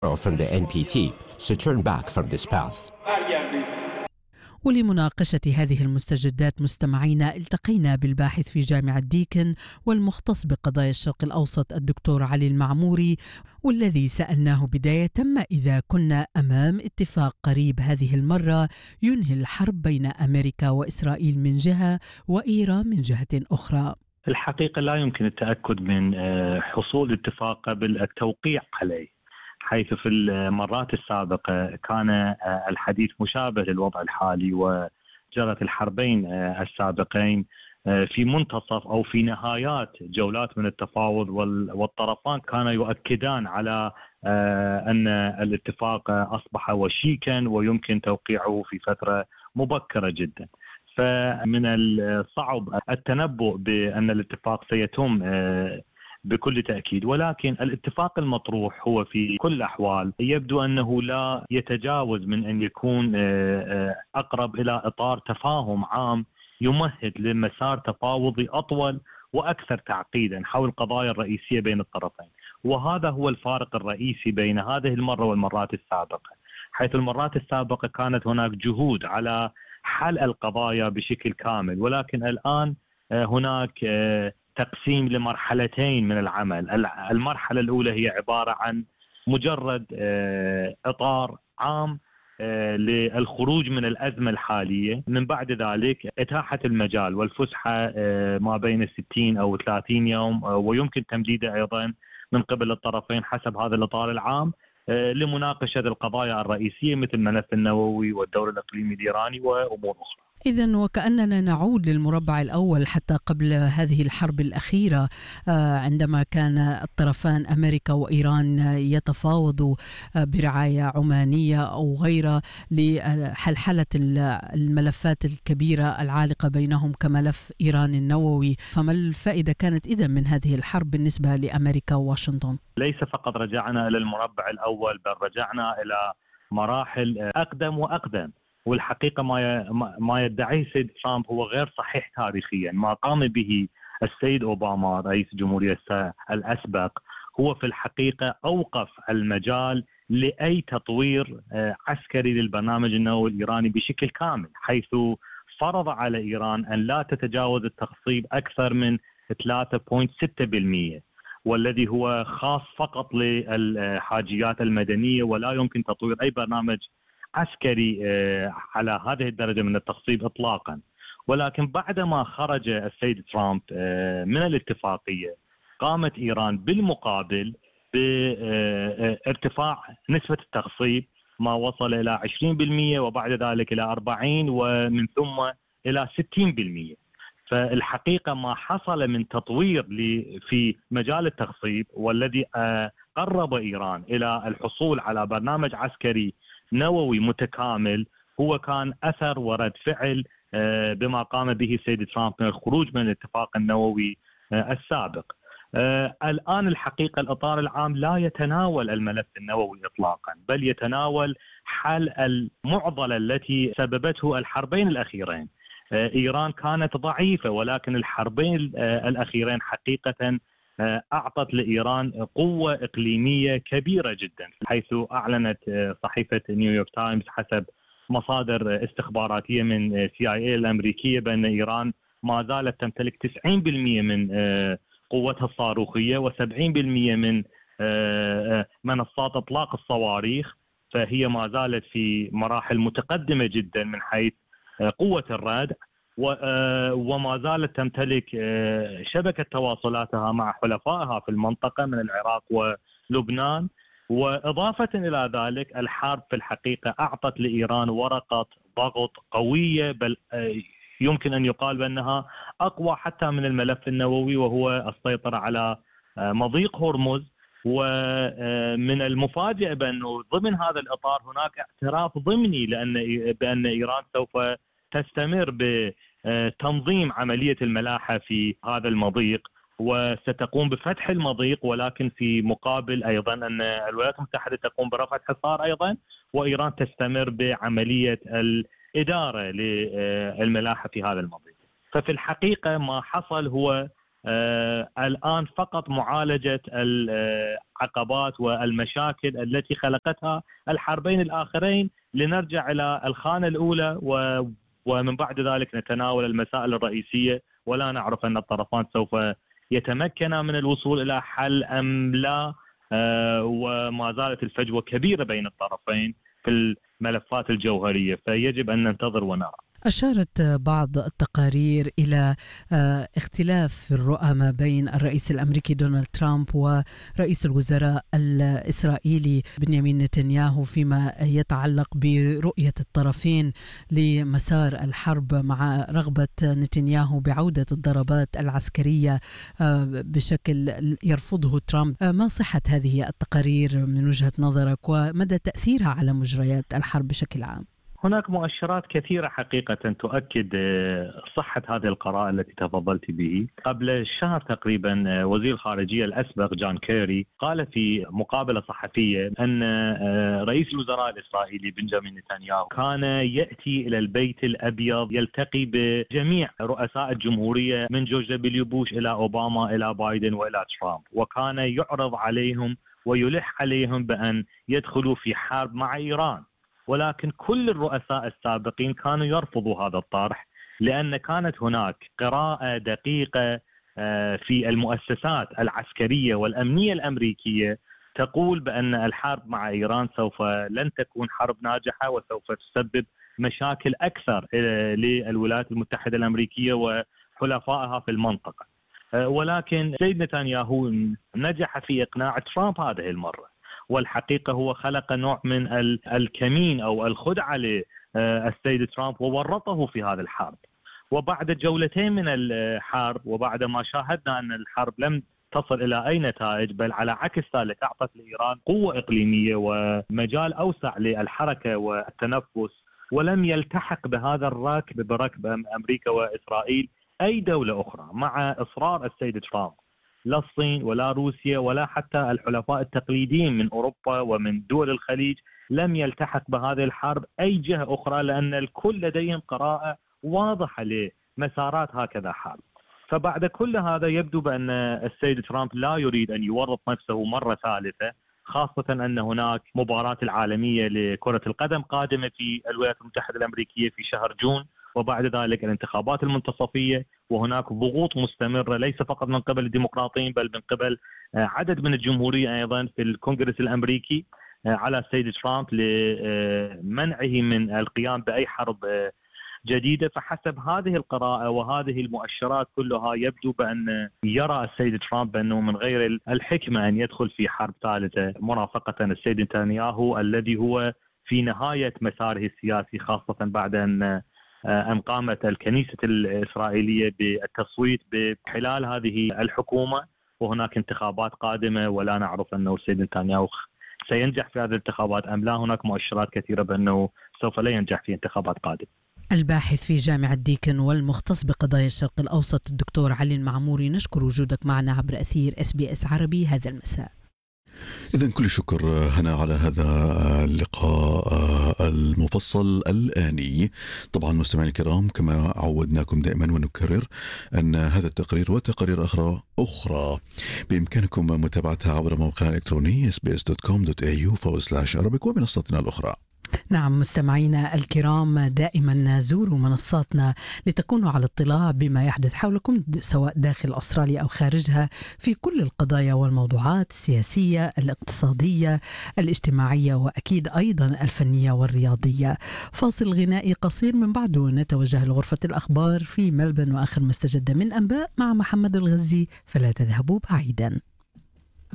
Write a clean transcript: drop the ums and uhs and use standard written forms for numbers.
from the NPT to turn back from this path. ولمناقشة هذه المستجدات مستمعينا التقينا بالباحث في جامعة ديكن والمختص بقضايا الشرق الأوسط الدكتور علي المعموري، والذي سألناه بداية ما إذا كنا أمام اتفاق قريب هذه المرة ينهي الحرب بين أمريكا وإسرائيل من جهة وإيران من جهة أخرى. الحقيقة لا يمكن التأكد من حصول اتفاق قبل التوقيع عليه، حيث في المرات السابقة كان الحديث مشابه للوضع الحالي، وجرت الحربين السابقين في منتصف أو في نهايات جولات من التفاوض، والطرفان كانا يؤكدان على أن الاتفاق أصبح وشيكا ويمكن توقيعه في فترة مبكرة جدا. فمن الصعب التنبؤ بأن الاتفاق سيتم بكل تأكيد، ولكن الاتفاق المطروح هو في كل الأحوال يبدو أنه لا يتجاوز من أن يكون أقرب إلى إطار تفاهم عام يمهد لمسار تفاوضي أطول وأكثر تعقيدا حول القضايا الرئيسية بين الطرفين. وهذا هو الفارق الرئيسي بين هذه المرة والمرات السابقة، حيث المرات السابقة كانت هناك جهود على حل القضايا بشكل كامل، ولكن الآن هناك تقسيم لمرحلتين من العمل. المرحلة الأولى هي عبارة عن مجرد إطار عام للخروج من الأزمة الحالية، من بعد ذلك إتاحة المجال والفسحة ما بين 60 أو 30 يوم، ويمكن تمديده أيضا من قبل الطرفين حسب هذا الإطار العام لمناقشة القضايا الرئيسية مثل الملف النووي والدور الإقليمي الإيراني وأمور أخرى. إذن وكأننا نعود للمربع الأول حتى قبل هذه الحرب الأخيرة، عندما كان الطرفان أمريكا وإيران يتفاوضوا برعاية عمانية أو غيرها لحلحلة الملفات الكبيرة العالقة بينهم كملف إيران النووي. فما الفائدة كانت إذن من هذه الحرب بالنسبة لأمريكا وواشنطن؟ ليس فقط رجعنا إلى المربع الأول، بل رجعنا إلى مراحل أقدم وأقدم. والحقيقة ما يدعيه السيد ترامب هو غير صحيح تاريخيا. ما قام به السيد أوباما رئيس الجمهورية الأسبق هو في الحقيقة أوقف المجال لأي تطوير عسكري للبرنامج النووي الإيراني بشكل كامل، حيث فرض على إيران أن لا تتجاوز التخصيب أكثر من 3.6%، والذي هو خاص فقط للحاجيات المدنية، ولا يمكن تطوير أي برنامج عسكري على هذه الدرجة من التخصيب إطلاقا. ولكن بعدما خرج السيد ترامب من الاتفاقية، قامت إيران بالمقابل بارتفاع نسبة التخصيب، ما وصل إلى 20% وبعد ذلك إلى 40% ومن ثم إلى 60%. فالحقيقة ما حصل من تطوير في مجال التخصيب والذي قرب إيران إلى الحصول على برنامج عسكري نووي متكامل هو كان أثر ورد فعل بما قام به السيد ترامب من الخروج من الاتفاق النووي السابق. الآن الحقيقة الإطار العام لا يتناول الملف النووي إطلاقا، بل يتناول حل المعضلة التي سببته الحربين الأخيرين. إيران كانت ضعيفة، ولكن الحربين الأخيرين حقيقة أعطت لإيران قوة إقليمية كبيرة جدا، حيث أعلنت صحيفة نيويورك تايمز حسب مصادر استخباراتية من CIA الأمريكية بأن إيران ما زالت تمتلك 90% من قوتها الصاروخية و70% من منصات إطلاق الصواريخ، فهي ما زالت في مراحل متقدمة جدا من حيث قوة الردع، وما زالت تمتلك شبكة تواصلاتها مع حلفائها في المنطقة من العراق ولبنان. وإضافة إلى ذلك الحرب في الحقيقة أعطت لإيران ورقة ضغط قوية، بل يمكن أن يقال بأنها أقوى حتى من الملف النووي، وهو السيطرة على مضيق هرمز. ومن المفاجئ بأنه ضمن هذا الإطار هناك اعتراف ضمني بأن إيران سوف تستمر بتنظيم عملية الملاحة في هذا المضيق، وستقوم بفتح المضيق، ولكن في مقابل أيضا أن الولايات المتحدة تقوم برفع الحصار أيضا، وإيران تستمر بعملية الإدارة للملاحة في هذا المضيق. ففي الحقيقة ما حصل هو الآن فقط معالجة العقبات والمشاكل التي خلقتها الحربين الآخرين، لنرجع إلى الخانة الأولى ومن بعد ذلك نتناول المسائل الرئيسية، ولا نعرف أن الطرفان سوف يتمكنا من الوصول إلى حل أم لا. وما زالت الفجوة كبيرة بين الطرفين في الملفات الجوهرية، فيجب أن ننتظر ونرى. أشارت بعض التقارير إلى اختلاف في الرؤى ما بين الرئيس الأمريكي دونالد ترامب ورئيس الوزراء الإسرائيلي بنيامين نتنياهو فيما يتعلق برؤية الطرفين لمسار الحرب، مع رغبة نتنياهو بعودة الضربات العسكرية بشكل يرفضه ترامب. ما صحة هذه التقارير من وجهة نظرك، ومدى تأثيرها على مجريات الحرب بشكل عام؟ هناك مؤشرات كثيرة حقيقة تؤكد صحة هذه القراءة التي تفضلت به. قبل شهر تقريبا وزير الخارجية الأسبق جون كيري قال في مقابلة صحفية أن رئيس الوزراء الإسرائيلي بنيامين نتنياهو كان يأتي إلى البيت الأبيض يلتقي بجميع رؤساء الجمهورية من جورج دبليو بوش إلى أوباما إلى بايدن وإلى ترامب، وكان يعرض عليهم ويلح عليهم بأن يدخلوا في حرب مع إيران. ولكن كل الرؤساء السابقين كانوا يرفضوا هذا الطرح، لأن كانت هناك قراءة دقيقة في المؤسسات العسكرية والأمنية الأمريكية تقول بأن الحرب مع إيران سوف لن تكون حرب ناجحة، وسوف تسبب مشاكل أكثر للولايات المتحدة الأمريكية وحلفائها في المنطقة. ولكن سيد نتنياهو نجح في إقناع ترامب هذه المرة، والحقيقة هو خلق نوع من الكمين أو الخدعة للسيد ترامب وورطه في هذا الحرب. وبعد جولتين من الحرب، وبعد ما شاهدنا أن الحرب لم تصل إلى أي نتائج، بل على عكس ذلك أعطت لإيران قوة إقليمية ومجال أوسع للحركة والتنفس، ولم يلتحق بهذا الركب بركب أمريكا وإسرائيل أي دولة أخرى، مع إصرار السيد ترامب. لا الصين ولا روسيا ولا حتى الحلفاء التقليديين من أوروبا ومن دول الخليج لم يلتحق بهذه الحرب أي جهة أخرى، لأن الكل لديهم قراءة واضحة لمسارات هكذا حرب. فبعد كل هذا يبدو بأن السيد ترامب لا يريد أن يورط نفسه مرة ثالثة، خاصة أن هناك مباراة العالمية لكرة القدم قادمة في الولايات المتحدة الأمريكية في شهر جون، وبعد ذلك الانتخابات المنتصفية، وهناك ضغوط مستمرة ليس فقط من قبل الديمقراطيين بل من قبل عدد من الجمهوريين أيضا في الكونغرس الأمريكي على السيد ترامب لمنعه من القيام بأي حرب جديدة. فحسب هذه القراءة وهذه المؤشرات كلها يبدو بأن يرى السيد ترامب أنه من غير الحكمة أن يدخل في حرب ثالثة مرافقة السيد نتنياهو الذي هو في نهاية مساره السياسي، خاصة بعد أن قامت الكنيسة الإسرائيلية بالتصويت بحلال هذه الحكومة، وهناك انتخابات قادمة ولا نعرف أنه السيد نتنياهو سينجح في هذه الانتخابات أم لا. هناك مؤشرات كثيرة بأنه سوف لا ينجح في انتخابات قادمة. الباحث في جامعة ديكن والمختص بقضايا الشرق الأوسط الدكتور علي المعموري، نشكر وجودك معنا عبر أثير SBS عربي هذا المساء. إذن كل شكر هنا على هذا اللقاء المفصل الآني. طبعا مستمعينا الكرام، كما عودناكم دائما ونكرر أن هذا التقرير وتقارير أخرى بإمكانكم متابعتها عبر موقعنا الإلكتروني sbs.com.au/Arabic ومنصاتنا الأخرى. نعم مستمعينا الكرام، دائما زوروا منصاتنا لتكونوا على اطلاع بما يحدث حولكم سواء داخل أستراليا أو خارجها في كل القضايا والموضوعات السياسية، الاقتصادية، الاجتماعية، وأكيد أيضا الفنية والرياضية. فاصل غنائي قصير، من بعده نتوجه لغرفة الأخبار في ملبن وآخر ما استجد من أنباء مع محمد الغزي، فلا تذهبوا بعيدا.